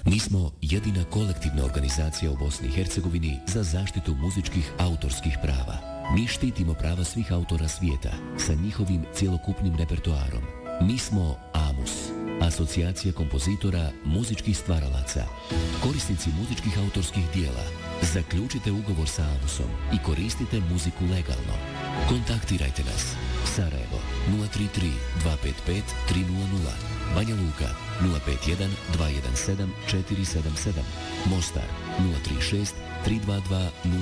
Mi smo jedina kolektivna organizacija u Bosni i Hercegovini za zaštitu muzičkih autorskih prava. Mi štitimo prava svih autora svijeta sa njihovim cjelokupnim repertoarom. Mi smo AMUS, Asocijacija kompozitora muzičkih stvaralaca. Korisnici muzičkih autorskih dijela, zaključite ugovor sa AMUS-om i koristite muziku legalno. Kontaktirajte nas. Sarajevo 033 255 300, Banja Luka 051 217 477, Mostar 036 322